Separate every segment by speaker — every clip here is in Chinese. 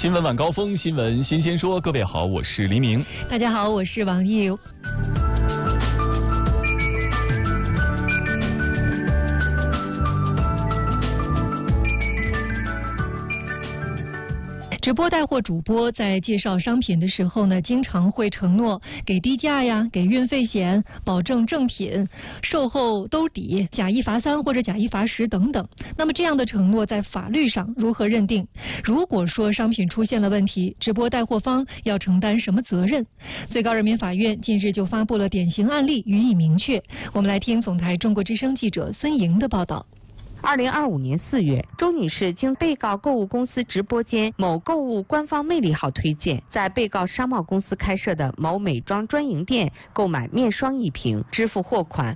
Speaker 1: 新闻晚高峰，新闻新鲜说。各位好，我是黎明。
Speaker 2: 大家好，我是王毅。直播带货主播在介绍商品的时候呢，经常会承诺给低价呀，给运费险，保证正品，售后兜底，假一罚3或者假一罚10等等。那么这样的承诺在法律上如何认定？如果说商品出现了问题，直播带货方要承担什么责任？最高人民法院近日就发布了典型案例，予以明确。我们来听总台中国之声记者孙莹的报道。
Speaker 3: 2025年4月，周女士经被告购物公司直播间某购物官方魅力号推荐，在被告商贸公司开设的某美妆专营店购买面霜1瓶，支付货款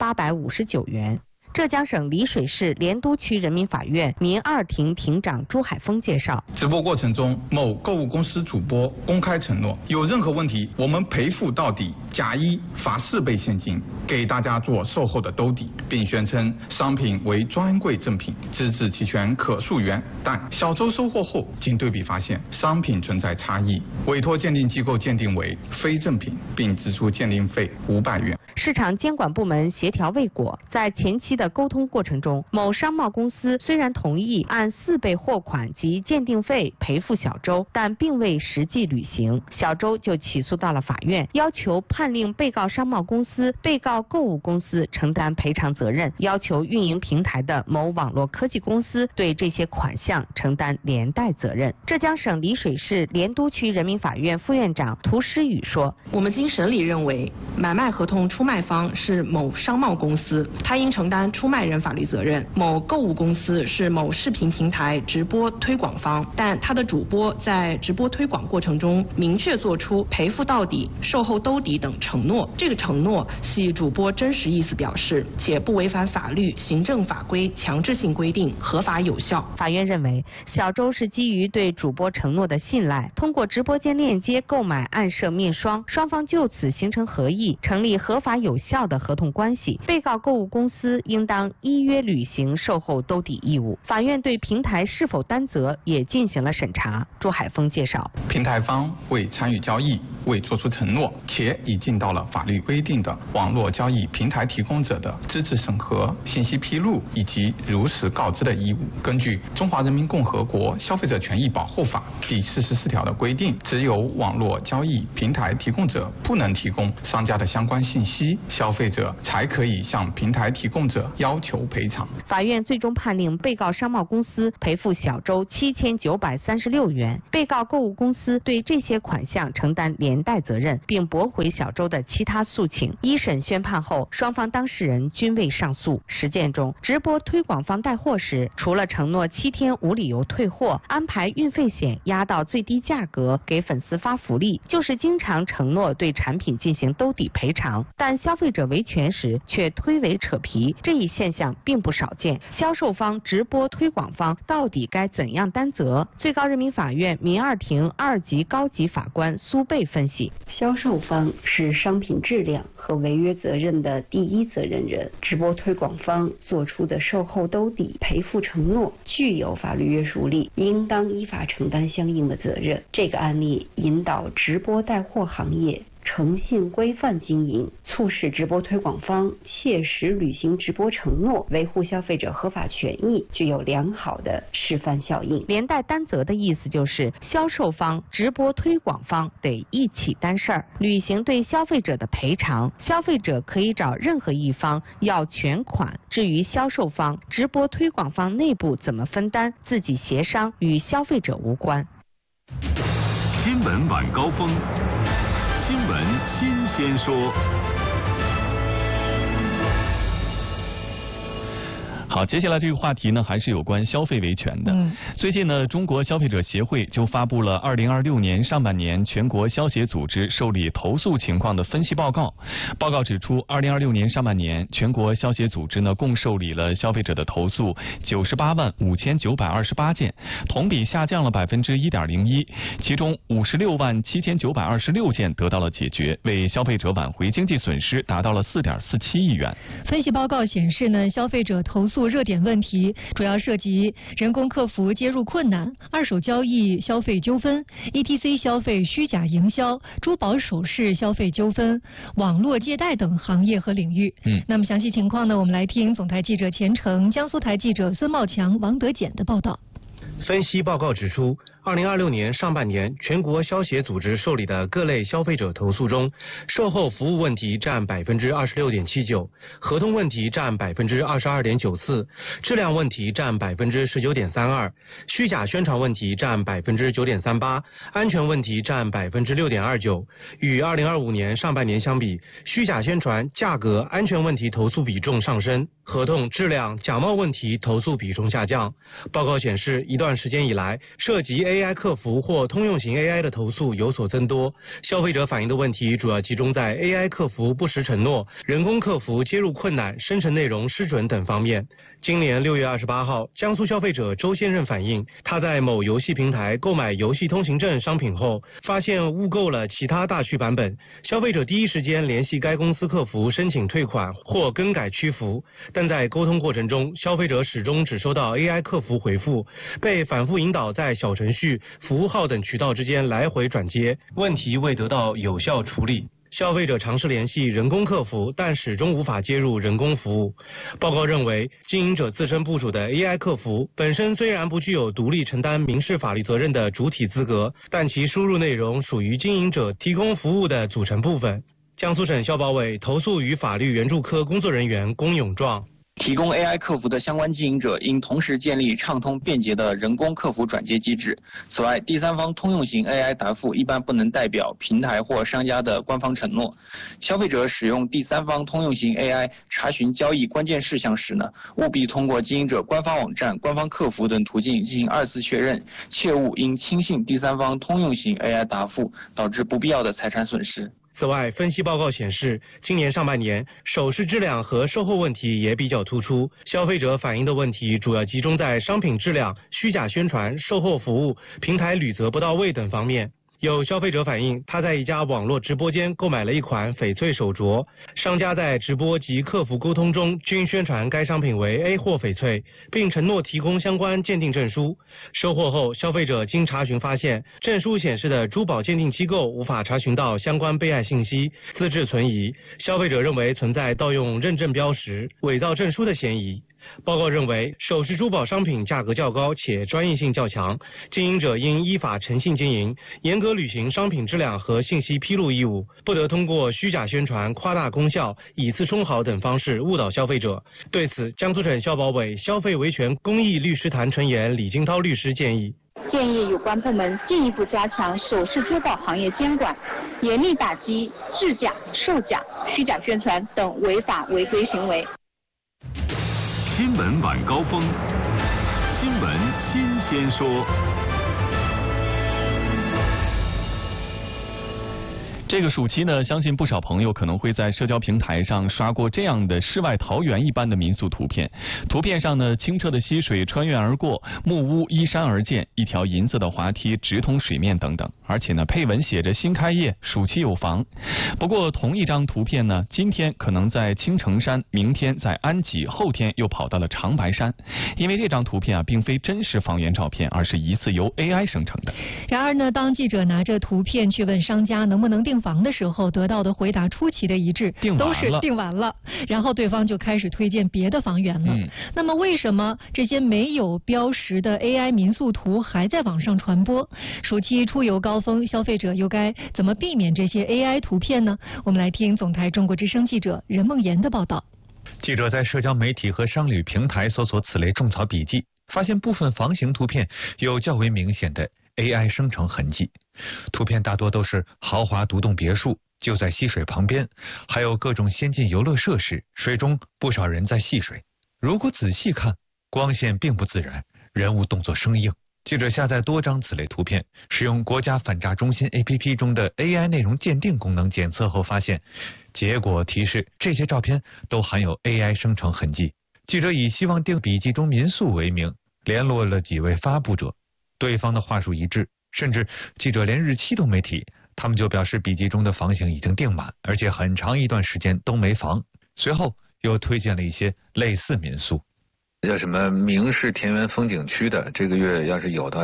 Speaker 3: 1859元。浙江省丽水市莲都区人民法院民2庭庭长朱海峰介绍，
Speaker 4: 直播过程中，某购物公司主播公开承诺，有任何问题我们赔付到底，假1罚4倍现金，给大家做售后的兜底，并宣称商品为专柜正品，资质齐全，可溯源。但小周收货后，经对比发现商品存在差异，委托鉴定机构鉴定为非正品，并支出鉴定费500元。
Speaker 3: 市场监管部门协调未果，在前期的沟通过程中，某商贸公司虽然同意按4倍货款及鉴定费赔付小周，但并未实际履行，小周就起诉到了法院，要求判令被告商贸公司、被告购物公司承担赔偿责任，要求运营平台的某网络科技公司对这些款项承担连带责任。浙江省丽水市莲都区人民法院副院长涂诗雨说：“
Speaker 5: 我们经审理认为，买卖合同出卖方是某商贸公司，他应承担出卖人法律责任；某购物公司是某视频平台直播推广方，但他的主播在直播推广过程中明确作出赔付到底、售后兜底等承诺，这个承诺系主播真实意思表示，且不违反法律、行政法规强制性规定，合法有效。”
Speaker 3: 法院认为，小周是基于对主播承诺的信赖，通过直播间链接购买暗设面霜，双方就此形成合意，成立合法有效的合同关系。被告购物公司应当依约履行售后兜底义务。法院对平台是否担责也进行了审查。朱海峰介绍，
Speaker 4: 平台方未参与交易，未作出承诺，且已尽到了法律规定的网络交易平台提供者的资质审核、信息披露以及如实告知的义务。根据《中华人民共和国消费者权益保护法》第44条的规定，只有网络交易平台提供者不能提供商家的相关信息，消费者才可以向平台提供者要求赔偿。
Speaker 3: 法院最终判令被告商贸公司赔付小周7936元，被告购物公司对这些款项承担连带责任，并驳回小周的其他诉请。一审宣判后，双方当事人均未上诉。实践中，直播推广方带货时，除了承诺7天无理由退货，安排运费险压到最低价格，给粉丝发福利，就是经常承诺对产品进行兜底赔偿，但消费者维权时却推诿扯皮，这一现象并不少见。销售方、直播推广方到底该怎样担责？最高人民法院民2庭2级高级法官苏贝分析：
Speaker 6: 销售方是商品质量和违约责任的第一责任人，直播推广方做出的售后兜底赔付承诺具有法律约束力，应当依法承担相应的责任。这个案例引导直播带货行业诚信规范经营，促使直播推广方切实履行直播承诺，维护消费者合法权益，具有良好的示范效应。
Speaker 3: 连带担责的意思就是销售方、直播推广方得一起担事儿，履行对消费者的赔偿。消费者可以找任何一方要全款，至于销售方、直播推广方内部怎么分担，自己协商，与消费者无关。
Speaker 7: 新闻晚高峰，新闻新鲜说。
Speaker 1: 好，接下来这个话题呢，还是有关消费维权的。最近呢，中国消费者协会就发布了2026年上半年全国消协组织受理投诉情况的分析报告。报告指出，2026年上半年全国消协组织呢，共受理了消费者的投诉985928件，同比下降了1.01%，其中567926件得到了解决，为消费者挽回经济损失达到了4.47亿元。
Speaker 2: 分析报告显示呢，消费者投诉诉热点问题，主要涉及人工客服接入困难、二手交易消费纠纷、ETC 消费虚假营销、珠宝首饰消费纠纷、网络借贷等行业和领域。那么详细情况呢，我们来听总台记者钱成、江苏台记者孙茂强、王德简的报道。
Speaker 8: 分析报告指出，2026年上半年全国消协组织受理的各类消费者投诉中，售后服务问题占26.79%，合同问题占22.94%，质量问题占19.32%，虚假宣传问题占9.38%，安全问题占6.29%。与2025年上半年相比，虚假宣传、价格、安全问题投诉比重上升，合同质量、假冒问题投诉比重下降。报告显示，一段时间以来，涉及 AI 客服或通用型 AI 的投诉有所增多。消费者反映的问题主要集中在 AI 客服不实承诺、人工客服接入困难、生成内容失准等方面。今年6月28号，江苏消费者周先生反映，他在某游戏平台购买游戏通行证商品后，发现误购了其他大区版本。消费者第一时间联系该公司客服申请退款或更改区服，但在沟通过程中，消费者始终只收到 AI 客服回复，被反复引导在小程序、服务号等渠道之间来回转接，问题未得到有效处理。消费者尝试联系人工客服，但始终无法接入人工服务。报告认为，经营者自身部署的 AI 客服本身虽然不具有独立承担民事法律责任的主体资格，但其输入内容属于经营者提供服务的组成部分。江苏省消保委投诉与法律援助科工作人员龚永壮。
Speaker 9: 提供 AI 客服的相关经营者应同时建立畅通便捷的人工客服转接机制。此外，第三方通用型 AI 答复一般不能代表平台或商家的官方承诺。消费者使用第三方通用型 AI 查询交易关键事项时呢，务必通过经营者官方网站、官方客服等途径进行2次确认，切勿因轻信第三方通用型 AI 答复，导致不必要的财产损失。
Speaker 8: 此外，分析报告显示，今年上半年首饰质量和售后问题也比较突出，消费者反映的问题主要集中在商品质量、虚假宣传、售后服务、平台履责不到位等方面。有消费者反映，他在一家网络直播间购买了一款翡翠手镯，商家在直播及客服沟通中均宣传该商品为 A 货翡翠，并承诺提供相关鉴定证书。收货后，消费者经查询发现，证书显示的珠宝鉴定机构无法查询到相关备案信息，资质存疑。消费者认为存在盗用认证标识、伪造证书的嫌疑。报告认为，首饰珠宝商品价格较高且专业性较强，经营者应依法诚信经营，严格履行商品质量和信息披露义务，不得通过虚假宣传、夸大功效、以次充好等方式误导消费者。对此，江苏省消保委消费维权公益律师团成员李金涛律师建议
Speaker 10: 有关部门进一步加强首饰珠宝行业监管，严厉打击制假、售假、虚假宣传等违法违规行为。
Speaker 7: 新闻晚高峰，新闻新鲜说。
Speaker 1: 这个暑期呢，相信不少朋友可能会在社交平台上刷过这样的世外桃源一般的民宿图片。图片上呢，清澈的溪水穿越而过，木屋依山而建，一条银色的滑梯直通水面等等。而且呢，配文写着新开业，暑期有房。不过同一张图片呢，今天可能在青城山，明天在安吉，后天又跑到了长白山。因为这张图片啊，并非真实房源照片，而是疑似由 AI 生成的。
Speaker 2: 然而呢，当记者拿着图片去问商家能不能订房的时候，得到的回答出奇的一致，都是订完了，然后对方就开始推荐别的房源了。那么为什么这些没有标识的 AI 民宿图还在网上传播？暑期出游高峰，消费者又该怎么避免这些 AI 图片呢？我们来听总台中国之声记者任梦妍的报道。
Speaker 11: 记者在社交媒体和商旅平台搜索此类种草笔记，发现部分房型图片有较为明显的 AI 生成痕迹。图片大多都是豪华独栋别墅，就在溪水旁边，还有各种先进游乐设施，水中不少人在戏水。如果仔细看，光线并不自然，人物动作生硬。记者下载多张此类图片，使用国家反诈中心 APP 中的 AI 内容鉴定功能检测后发现，结果提示这些照片都含有 AI 生成痕迹。记者以希望订笔记中民宿为名，联络了几位发布者，对方的话术一致，甚至记者连日期都没提，他们就表示笔记中的房型已经订满，而且很长一段时间都没房。随后又推荐了一些类似民宿。 叫什么明市田园风景区的，这个月要是有的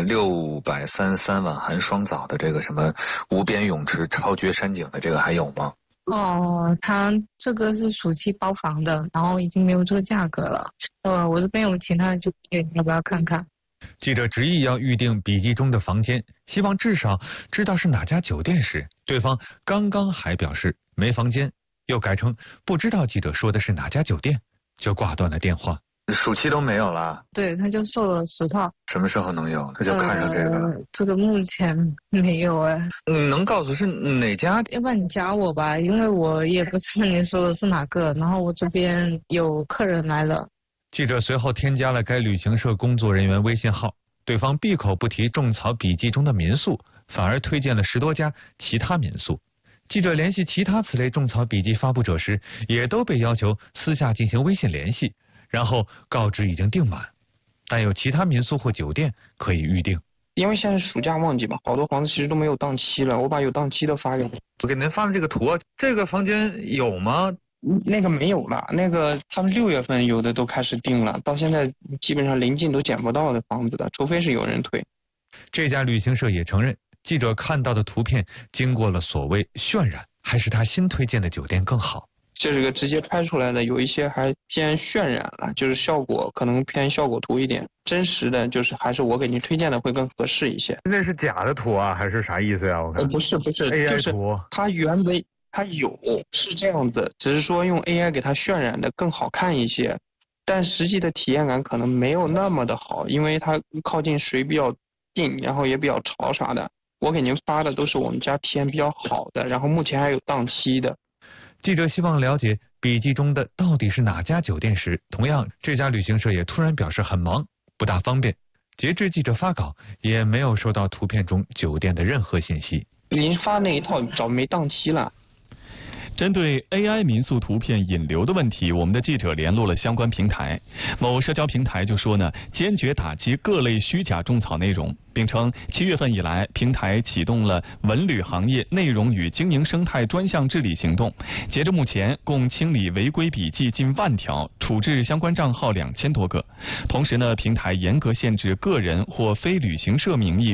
Speaker 11: 633万含双藻的这个什么无边泳池超绝山景的，这个还有吗？
Speaker 12: 哦，他这个是暑期包房的，然后已经没有这个价格了。我这边有其他的酒店，要不要看看？
Speaker 11: 记者执意要预定笔记中的房间，希望至少知道是哪家酒店时，对方刚刚还表示没房间，又改成不知道记者说的是哪家酒店，就挂断了电话。暑期都没有了？
Speaker 12: 对，他就售了10套。
Speaker 11: 什么时候能有？他就看上这个了。
Speaker 12: 这个目前没有哎。
Speaker 11: 能告诉是哪家？
Speaker 12: 要不然你加我吧，因为我也不知道你说的是哪个，然后我这边有客人来了。
Speaker 11: 记者随后添加了该旅行社工作人员微信号，对方闭口不提种草笔记中的民宿，反而推荐了10多家其他民宿。记者联系其他此类种草笔记发布者时，也都被要求私下进行微信联系，然后告知已经订满，但有其他民宿或酒店可以预定。
Speaker 13: 因为现在暑假旺季嘛，好多房子其实都没有档期了，我把有档期的发给你。
Speaker 11: 我给您发的这个图，这个房间有吗？
Speaker 13: 那个没有了，那个他们6月份有的都开始订了，到现在基本上临近都捡不到的房子的，除非是有人退。
Speaker 11: 这家旅行社也承认，记者看到的图片经过了所谓渲染，还是他新推荐的酒店更好。
Speaker 13: 这是个直接拍出来的，有一些还偏渲染了，就是效果可能偏效果图一点，真实的就是还是我给您推荐的会更合适一些。
Speaker 11: 那是假的图啊，还是啥意思呀？我看
Speaker 13: 不是
Speaker 11: AI 图，
Speaker 13: 它原为它有是这样子，只是说用 AI 给它渲染的更好看一些，但实际的体验感可能没有那么的好，因为它靠近水比较近，然后也比较潮啥的。我给您发的都是我们家体验比较好的，然后目前还有档期的。
Speaker 11: 记者希望了解笔记中的到底是哪家酒店时，同样这家旅行社也突然表示很忙，不大方便。截至记者发稿，也没有收到图片中酒店的任何信息。
Speaker 13: 您发那一套早没档期了。
Speaker 1: 针对 AI 民宿图片引流的问题，我们的记者联络了相关平台。某社交平台就说呢，坚决打击各类虚假种草内容，并称7月份以来，平台启动了文旅行业内容与经营生态专项治理行动。截至目前，共清理违规笔记近10000条，处置相关账号2000多个。同时呢，平台严格限制个人或非旅行社名义